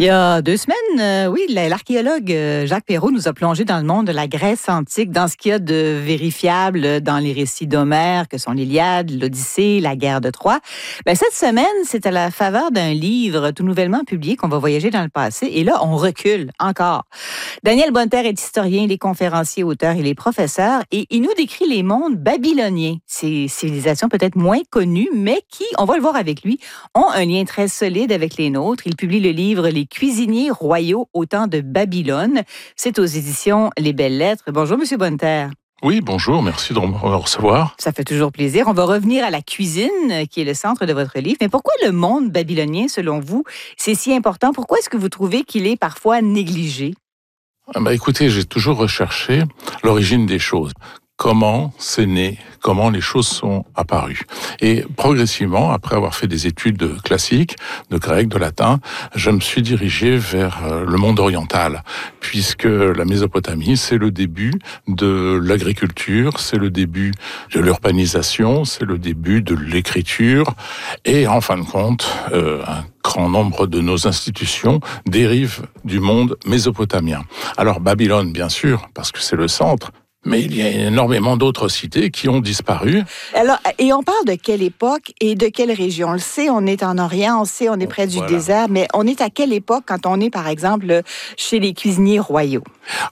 Il y a 2 semaines, l'archéologue Jacques Perrault nous a plongé dans le monde de la Grèce antique, dans ce qu'il y a de vérifiable dans les récits d'Homère, que sont l'Iliade, l'Odyssée, la guerre de Troie. Cette semaine, c'est à la faveur d'un livre tout nouvellement publié qu'on va voyager dans le passé. Et là, on recule encore. Daniel Bonneterre est historien, il est conférencier, auteur, il est professeur et il nous décrit les mondes babyloniens. Ces civilisations peut-être moins connues, mais qui, on va le voir avec lui, ont un lien très solide avec les nôtres. Il publie le livre « Les cuisiniers royaux au temps de Babylone ». C'est aux éditions Les Belles Lettres. Bonjour, Monsieur Bonneterre. Oui, bonjour, merci de me recevoir. Ça fait toujours plaisir. On va revenir à la cuisine, qui est le centre de votre livre. Mais pourquoi le monde babylonien, selon vous, c'est si important? Pourquoi est-ce que vous trouvez qu'il est parfois négligé? Écoutez, j'ai toujours recherché l'origine des choses. Comment c'est né, comment les choses sont apparues. Et progressivement, après avoir fait des études classiques, de grec, de latin, je me suis dirigé vers le monde oriental, puisque la Mésopotamie, c'est le début de l'agriculture, c'est le début de l'urbanisation, c'est le début de l'écriture, et en fin de compte, un grand nombre de nos institutions dérivent du monde mésopotamien. Alors Babylone, bien sûr, parce que c'est le centre, mais il y a énormément d'autres cités qui ont disparu. Alors, et on parle de quelle époque et de quelle région? On le sait, on est en Orient, on sait, on est près du désert, mais on est à quelle époque quand on est, par exemple, chez les cuisiniers royaux?